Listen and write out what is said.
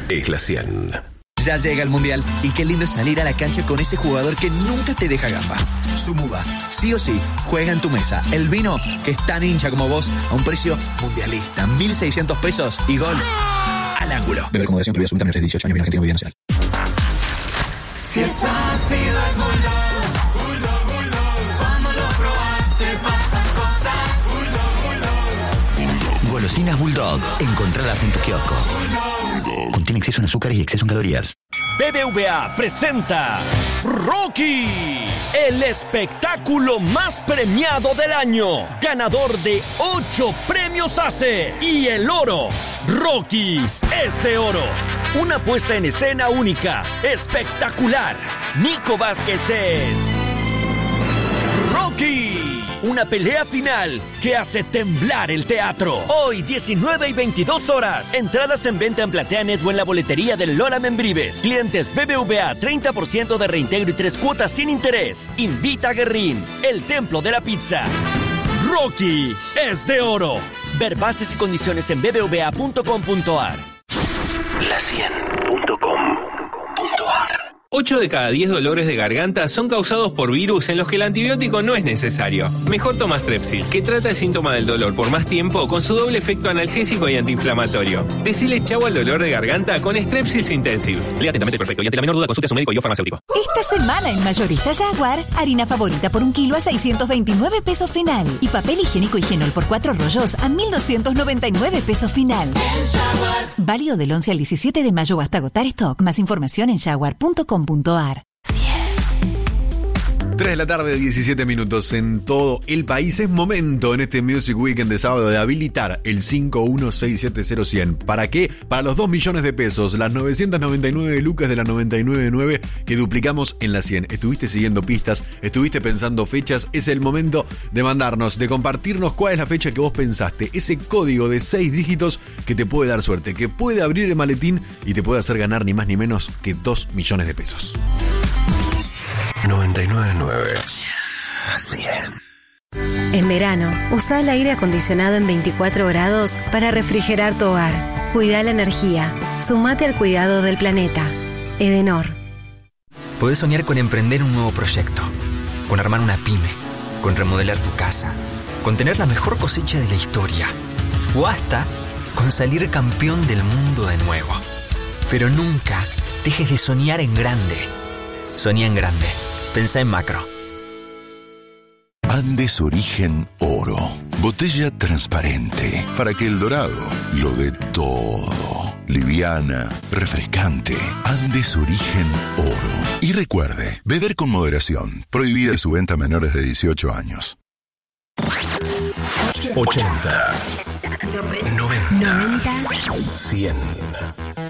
es la 100. Ya llega el Mundial y qué lindo es salir a la cancha con ese jugador que nunca te deja gamba. Sumuba, sí o sí, juega en tu mesa. El vino, que es tan hincha como vos, a un precio mundialista. 1.600 pesos y gol al ángulo. Beber con moderación, prohibida absoluta, menores de 18 años, bien Argentina, Movida Nacional. Si es ácido es Bulldog, Bulldog. Cuando lo probaste pasan cosas. Bulldog. Golosinas Bulldog, encontradas en tu kiosco. Contiene exceso en azúcares y exceso en calorías. BBVA presenta Rocky, el espectáculo más premiado del año, ganador de 8 premios ACE y el oro. Rocky es de oro. Una puesta en escena única, espectacular. Nico Vázquez es Rocky. Una pelea final que hace temblar el teatro. Hoy, 19 y 22 horas. Entradas en venta en PlateaNet o en la boletería del Lola Membrives. Clientes BBVA, 30% de reintegro y 3 cuotas sin interés. Invita a Guerrín, el templo de la pizza. Rocky es de oro. Ver bases y condiciones en bbva.com.ar. La100.com.ar. 8 de cada 10 dolores de garganta son causados por virus en los que el antibiótico no es necesario. Mejor toma Strepsil, que trata el síntoma del dolor por más tiempo con su doble efecto analgésico y antiinflamatorio. Decile chau al dolor de garganta con Strepsils Intensive. Lea atentamente el prospecto y ante la menor duda consulte a su médico y o farmacéutico. Esta semana en Mayorista Jaguar, harina favorita por 1 kilo a 629 pesos final. Y papel higiénico Higienol por 4 rollos a 1.299 pesos final. Válido del 11 al 17 de mayo hasta agotar stock. Más información en jaguar.com.ar. 3 de la tarde, 17 minutos en todo el país. Es momento en este Music Weekend de sábado de habilitar el 51670-100. ¿Para qué? Para los 2 millones de pesos, las 999 lucas de la 999 que duplicamos en la 100. Estuviste siguiendo pistas, estuviste pensando fechas. Es el momento de mandarnos, de compartirnos cuál es la fecha que vos pensaste. Ese código de 6 dígitos que te puede dar suerte, que puede abrir el maletín y te puede hacer ganar ni más ni menos que 2 millones de pesos. 999 100. En verano, usa el aire acondicionado en 24 grados para refrigerar tu hogar. Cuida la energía. Sumate al cuidado del planeta. Edenor. Podés soñar con emprender un nuevo proyecto, con armar una pyme, con remodelar tu casa, con tener la mejor cosecha de la historia, o hasta con salir campeón del mundo de nuevo. Pero nunca dejes de soñar en grande. Soñá en grande. Pensá en macro. Andes Origen Oro. Botella transparente para que el dorado lo dé todo. Liviana, refrescante. Andes Origen Oro. Y recuerde, beber con moderación. Prohibida su venta a menores de 18 años. 80 90 100